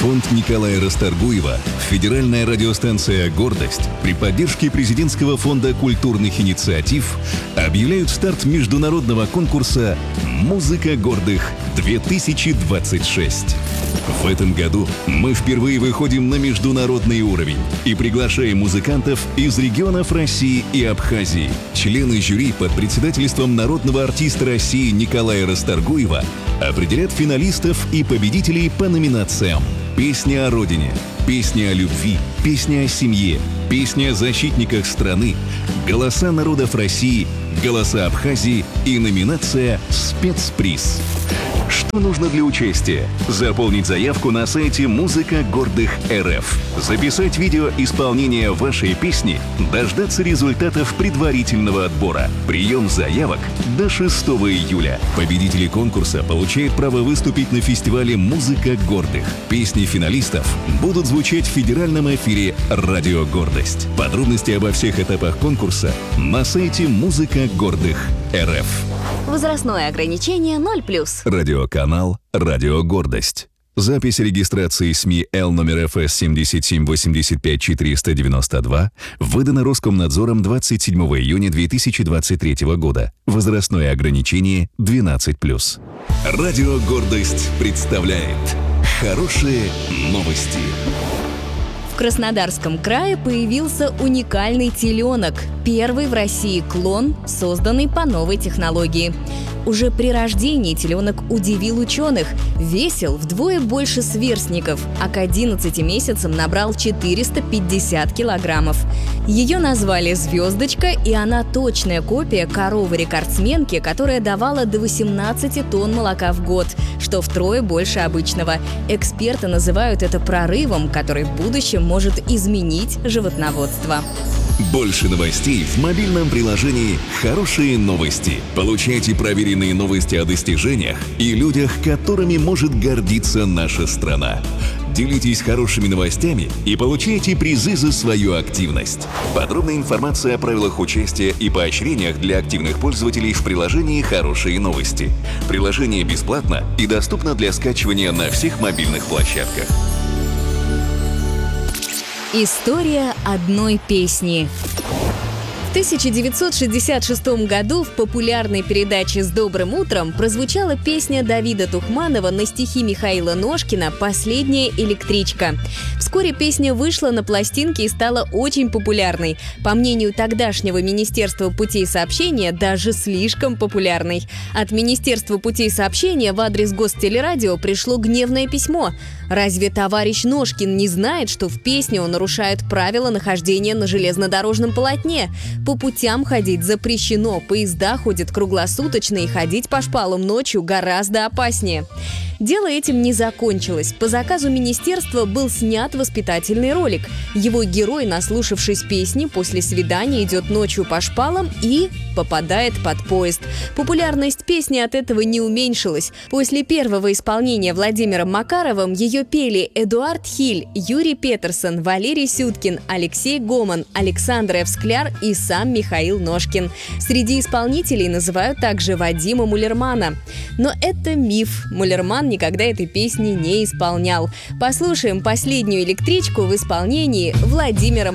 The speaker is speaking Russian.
Фонд Николая Расторгуева, федеральная радиостанция «Гордость» при поддержке президентского фонда культурных инициатив объявляют старт международного конкурса «Музыка гордых-2026». В этом году мы впервые выходим на международный уровень и приглашаем музыкантов из регионов России и Абхазии. Члены жюри под председательством народного артиста России Николая Расторгуева определят финалистов и победителей по номинациям: «Песня о родине», «Песня о любви», «Песня о семье», «Песня о защитниках страны», «Голоса народов России», «Голоса Абхазии» и номинация «Спецприз». Что нужно для участия? Заполнить заявку на сайте «Музыка гордых РФ», записать видео исполнения вашей песни, дождаться результатов предварительного отбора. Прием заявок до 6 июля. Победители конкурса получают право выступить на фестивале «Музыка гордых». Песни финалистов будут звучать в федеральном эфире «Радио Гордость». Подробности обо всех этапах конкурса на сайте «Музыка гордых РФ». Возрастное ограничение 0+. Радиоканал «Радио Гордость». Запись регистрации СМИ Л номер ФС 7785492 выдана Роскомнадзором 27 июня 2023 года. Возрастное ограничение 12+. Радио Гордость представляет хорошие новости. В Краснодарском крае появился уникальный теленок. Первый в России клон, созданный по новой технологии. Уже при рождении теленок удивил ученых. Весил вдвое больше сверстников, а к 11 месяцам набрал 450 килограммов. Ее назвали «Звездочка», и она точная копия коровы-рекордсменки, которая давала до 18 тонн молока в год, что втрое больше обычного. Эксперты называют это прорывом, который в будущем может изменить животноводство. Больше новостей в мобильном приложении «Хорошие новости». Получайте проверенные новости о достижениях и людях, которыми может гордиться наша страна. Делитесь хорошими новостями и получайте призы за свою активность. Подробная информация о правилах участия и поощрениях для активных пользователей в приложении «Хорошие новости». Приложение бесплатно и доступно для скачивания на всех мобильных площадках. История одной песни. В 1966 году в популярной передаче «С добрым утром» прозвучала песня Давида Тухманова на стихи Михаила Ножкина «Последняя электричка». Вскоре песня вышла на пластинке и стала очень популярной. По мнению тогдашнего Министерства путей сообщения, даже слишком популярной. От Министерства путей сообщения в адрес Гостелерадио пришло гневное письмо. Разве товарищ Ножкин не знает, что в песне он нарушает правила нахождения на железнодорожном полотне? По путям ходить запрещено, поезда ходят круглосуточно, и ходить по шпалам ночью гораздо опаснее. Дело этим не закончилось. По заказу министерства был снят воспитательный ролик. Его герой, наслушавшись песни, после свидания идет ночью по шпалам и попадает под поезд. Популярность песни от этого не уменьшилась. После первого исполнения Владимиром Макаровым ее пели Эдуард Хиль, Юрий Петерсон, Валерий Сюткин, Алексей Гоман, Александр Ф. Скляр и сам Михаил Ножкин. Среди исполнителей называют также Вадима Мулермана. Но это миф. Мулерман никогда этой песни не исполнял. Послушаем «Последнюю электричку» в исполнении Владимира